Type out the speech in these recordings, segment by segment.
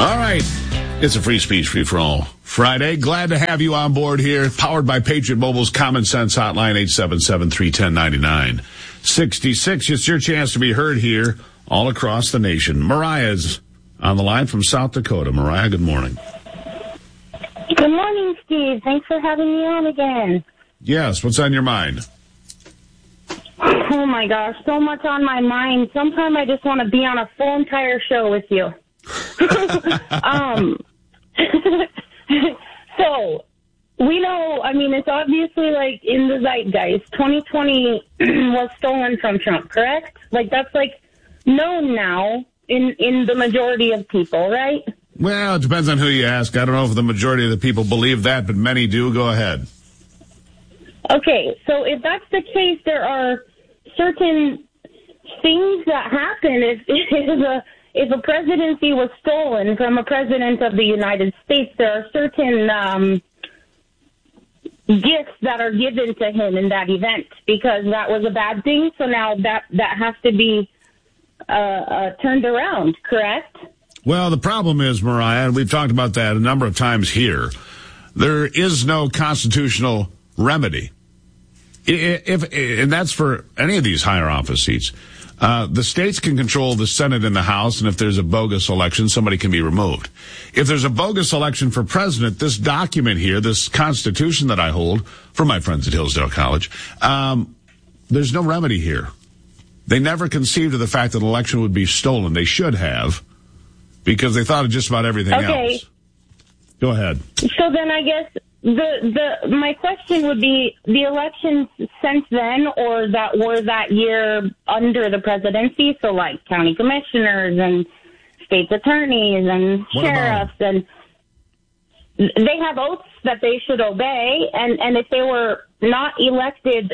All right. It's a free speech, free for all Friday. Glad to have you on board here. Powered by Patriot Mobile's Common Sense Hotline, 877-310-9966. It's your chance to be heard here all across the nation. Mariah's on the line from South Dakota. Mariah, good morning. Good morning, Steve. Thanks for having me on again. Yes, what's on your mind? Oh, my gosh, so much on my mind. Sometimes I just want to be on a full entire show with you. So, we know, I mean, it's obviously, like, in the zeitgeist. 2020 was stolen from Trump, correct? Like, that's, like, known now in the majority of people, right? Well, it depends on who you ask. I don't know if the majority of the people believe that, but many do. Go ahead. Okay, so if that's the case, there are certain things that happen if a presidency was stolen from a president of the United States. There are certain gifts that are given to him in that event because that was a bad thing. So now that has to be turned around, correct? Well, the problem is, Mariah, and we've talked about that a number of times here, there is no constitutional remedy. And that's for any of these higher office seats. The states can control the Senate and the House, and if there's a bogus election, somebody can be removed. If there's a bogus election for president, this document here, this Constitution that I hold from my friends at Hillsdale College, there's no remedy here. They never conceived of the fact that an election would be stolen. They should have, because they thought of just about everything else. Go ahead. So then I guess my question would be, the elections since then or that were that year under the presidency, so like county commissioners and state's attorneys and sheriffs, and they have oaths that they should obey, and if they were not elected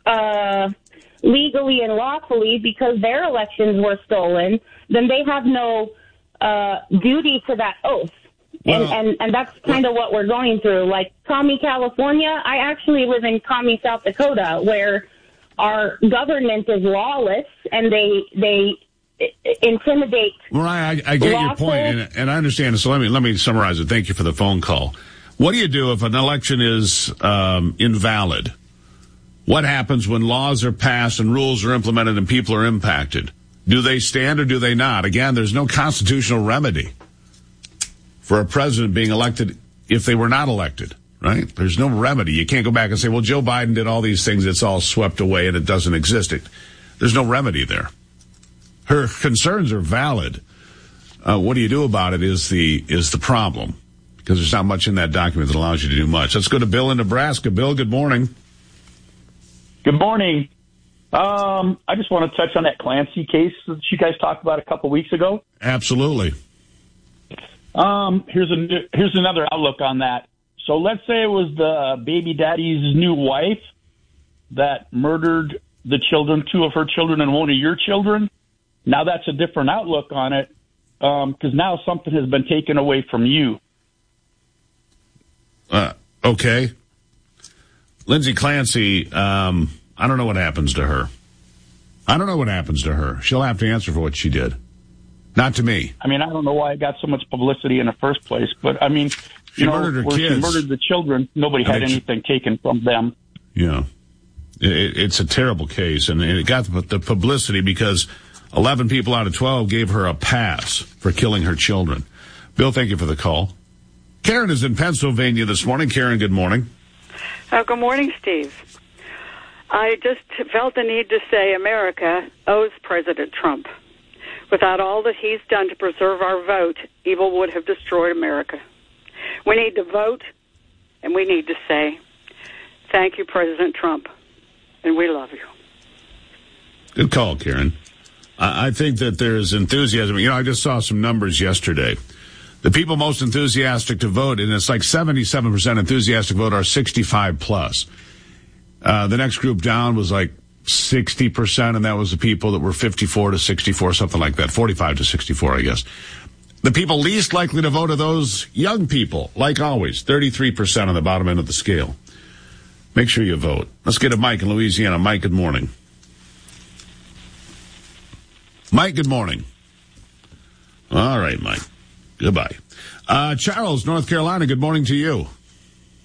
legally and lawfully because their elections were stolen, then they have no duty to that oath. Well, and that's kind of what we're going through. Like Commie, California, I actually live in Commie, South Dakota, where our government is lawless and they intimidate. Mariah, I get your point, and I understand. So let me summarize it. Thank you for the phone call. What do you do if an election is invalid? What happens when laws are passed and rules are implemented and people are impacted? Do they stand or do they not? Again, there's no constitutional remedy for a president being elected if they were not elected, right? There's no remedy. You can't go back and say, well, Joe Biden did all these things. It's all swept away and it doesn't exist. There's no remedy there. Her concerns are valid. What do you do about it is the problem, because there's not much in that document that allows you to do much. Let's go to Bill in Nebraska. Bill, good morning. Good morning. I just want to touch on that Clancy case that you guys talked about a couple weeks ago. Absolutely. Here's another outlook on that. So let's say it was the baby daddy's new wife that murdered the children, two of her children and one of your children. Now that's a different outlook on it, because now something has been taken away from you. Okay. Lindsay Clancy, I don't know what happens to her. She'll have to answer for what she did. Not to me. I mean, I don't know why it got so much publicity in the first place, but I mean, she murdered her kids. She murdered the children. Nobody had anything taken from them. Yeah. It's a terrible case, and it got the publicity because 11 people out of 12 gave her a pass for killing her children. Bill, thank you for the call. Karen is in Pennsylvania this morning. Karen, good morning. Good morning, Steve. I just felt the need to say America owes President Trump. Without all that he's done to preserve our vote, evil would have destroyed America. We need to vote, and we need to say, thank you, President Trump, and we love you. Good call, Karen. I think that there's enthusiasm. You know, I just saw some numbers yesterday. The people most enthusiastic to vote, and it's like 77% enthusiastic vote, are 65 plus. The next group down was like 60%, and that was the people that were 54 to 64, something like that, 45 to 64, I guess. The people least likely to vote are those young people, like always, 33% on the bottom end of the scale. Make sure you vote. Let's get to Mike in Louisiana. Mike, good morning. Mike, good morning. All right, Mike. Goodbye. Charles, North Carolina, good morning to you.